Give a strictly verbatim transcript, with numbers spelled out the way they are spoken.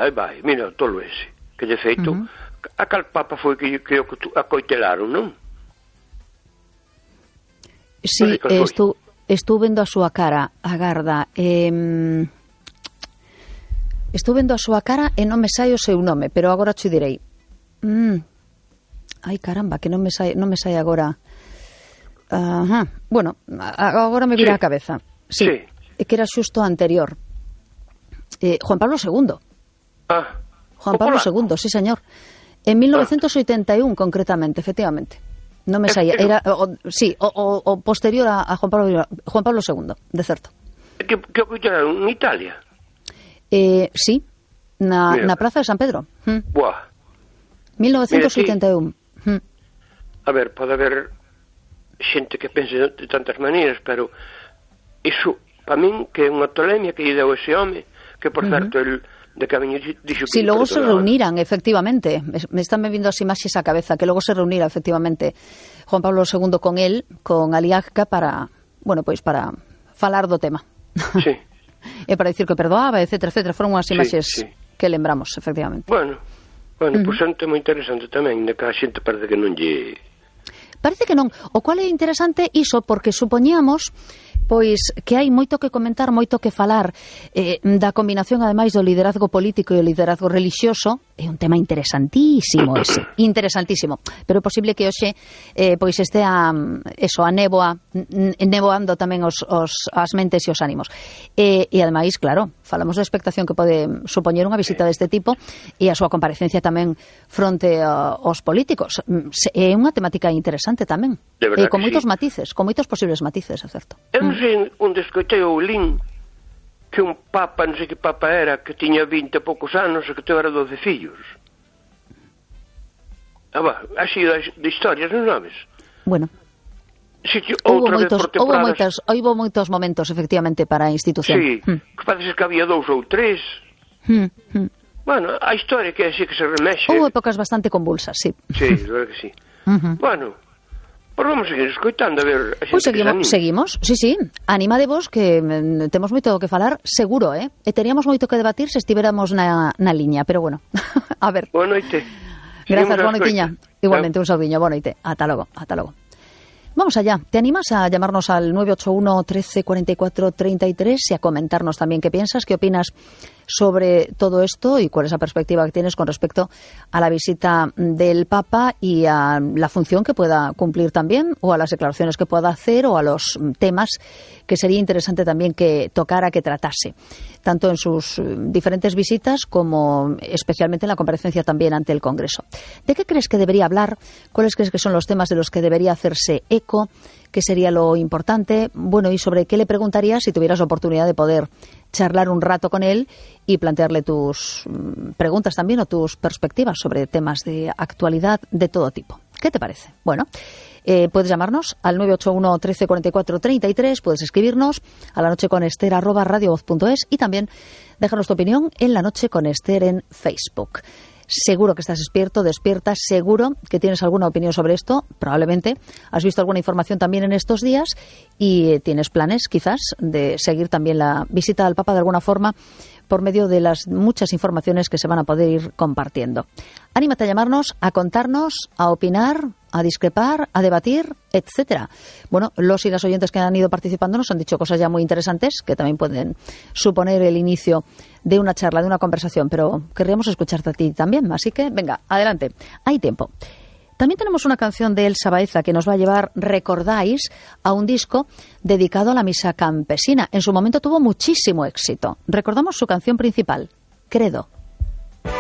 vai, vai, mira, tolo ese. Que de feito, uh-huh. a cal papa foi que, que o acoitelaron, non? Sí, no sei estou, estou vendo a súa cara, agarda. Eh, estou vendo a súa cara e non me sai o seu nome, pero agora te direi. Mm. Ai, caramba, que non me sai, non me sai agora. Ajá. Bueno, agora me vira sí. a cabeza. Sí, sí, que era xusto anterior. Eh, Juan Pablo segundo. Ah, Juan Pablo segundo, sí, señor. En mil novecientos oitenta y uno, ah. concretamente, efectivamente. No me saía. Era, o, sí, o, o, o posterior a, a Juan Pablo Juan Pablo segundo, de certo. Que, que ocultaron en Italia? Eh, sí, na, na Praza de San Pedro. Hm. Buah. mil novecientos oitenta y uno. Hm. A ver, pode haber xente que pense de tantas maneiras, pero iso, para min, que é unha tolemia que lle deu ese home, que por uh-huh. certo, el de camiño dixo que... Si, logo se reuniran, efectivamente, me están vindo as imaxes a cabeza, que logo se reunira, efectivamente, Juan Pablo segundo con él, con Aliaga, para, bueno, pois para falar do tema. Sí. E para dicir que perdoaba, etcétera, etcétera, foron unhas imaxes sí, sí. que lembramos, efectivamente. Bueno, bueno, uh-huh. pois é moi interesante tamén, de que a xente parece que non lle... Parece que non, o cual é interesante iso, porque supoñamos pois que hai moito que comentar, moito que falar eh, da combinación ademais do liderazgo político e o liderazgo religioso. É un tema interesantísimo ese, interesantísimo, pero é posible que hoxe eh, pois estea eso, a néboa neboando tamén os, os, as mentes e os ánimos e, e ademais, claro, falamos da expectación que pode supoñer unha visita deste tipo e a súa comparecencia tamén fronte a, aos políticos. É unha temática interesante tamén, e con moitos sí. matices, con moitos posibles matices, é certo. Eu non sei onde escoitei o lin que un papa, non sei que papa era, que tiña vinte e poucos anos e que tevera doce fillos. Ah, va, así de historias, non sabes? Bueno. Si, outra vez por temporadas... Houve moitos, houve moitos momentos, efectivamente, para a institución. Sí, hmm. que parece que había dous ou tres. Hmm. Hmm. Bueno, a historia que é así que se remexe. Houve épocas bastante convulsas, sí. Sí, verdad que sí. Uh-huh. Bueno... Pois vamos seguir escoitando a ver a xente pois seguimos, que se seguimos, sí, sí. Animadevos que mm, temos moito que falar, seguro, eh? E teríamos moito que debatir se estivéramos na, na liña, pero bueno, a ver. Boa noite. Grazas, boa noitiña. Igualmente, un saudiño, boa noite. Ata logo, ata logo. Vamos allá. ¿Te animas a llamarnos al nueve ocho uno, trece, cuarenta y cuatro, treinta y tres y a comentarnos también qué piensas, qué opinas sobre todo esto y cuál es la perspectiva que tienes con respecto a la visita del Papa y a la función que pueda cumplir también, o a las declaraciones que pueda hacer, o a los temas que sería interesante también que tocara, que tratase, tanto en sus diferentes visitas como especialmente en la comparecencia también ante el Congreso? ¿De qué crees que debería hablar? ¿Cuáles crees que son los temas de los que debería hacerse eco? ¿Qué sería lo importante? Bueno, y sobre qué le preguntarías si tuvieras oportunidad de poder charlar un rato con él y plantearle tus preguntas también o tus perspectivas sobre temas de actualidad de todo tipo. ¿Qué te parece? Bueno, eh, puedes llamarnos al nueve ocho uno, trece, cuarenta y cuatro, treinta y tres, puedes escribirnos a la noche con Ester arroba radiovoz punto es y también déjanos tu opinión en La Noche con Ester en Facebook. Seguro que estás despierto, despierta, seguro que tienes alguna opinión sobre esto, probablemente has visto alguna información también en estos días y tienes planes quizás de seguir también la visita al Papa de alguna forma por medio de las muchas informaciones que se van a poder ir compartiendo. Anímate a llamarnos, a contarnos, a opinar, a discrepar, a debatir, etcétera. Bueno, los y las oyentes que han ido participando nos han dicho cosas ya muy interesantes que también pueden suponer el inicio de una charla, de una conversación, pero querríamos escucharte a ti también, así que venga, adelante, hay tiempo. También tenemos una canción de Elsa Baeza que nos va a llevar, recordáis, a un disco dedicado a la misa campesina. En su momento tuvo muchísimo éxito. Recordamos su canción principal, Credo.